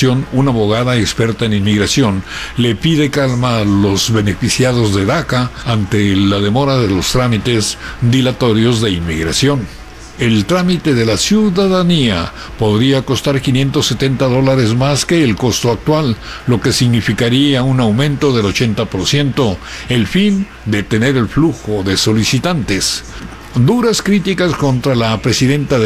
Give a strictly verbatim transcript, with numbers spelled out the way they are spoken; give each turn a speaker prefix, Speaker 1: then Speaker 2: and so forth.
Speaker 1: Sebastián, una abogada experta en inmigración, le pide calma a los beneficiados de DACA ante la demora de los trámites dilatorios de inmigración. El trámite de la ciudadanía podría costar quinientos setenta dólares más que el costo actual, lo que significaría un aumento del ochenta por ciento, el fin de detener el flujo de solicitantes. Duras críticas contra la presidenta de